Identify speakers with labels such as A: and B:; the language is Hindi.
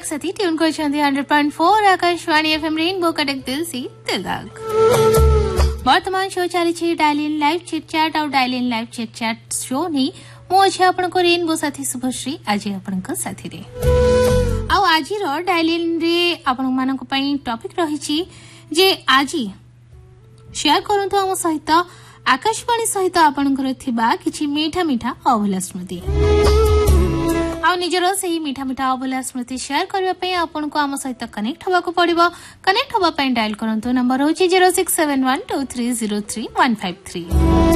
A: साथी ट्यून कर 100.4 आकाशवाणी एफएम रेनबो कटक दिल से दिल तक। वर्तमान शो चली डायल इन लाइव चिटचैट और dial in live chit-chat show नहीं मु अच्छे आपण को रेनबो साथी शुभश्री आज आपण को साथी रे आ आज रो डायल इन रे आपण मानक पई टॉपिक रही जे आज शेयर करंतु हम सहित आकाशवाणी सहित आपणकर थिबा किछि मीठा मीठा अभूला स्मृति आ निजरो सही मीठा मीठा अभूला स्मृति शेयर करबा पई आपन को हम सहित कनेक्ट होबा को पड़िबो। कनेक्ट होबा पई डायल करंतु नंबर होची 06712303 153।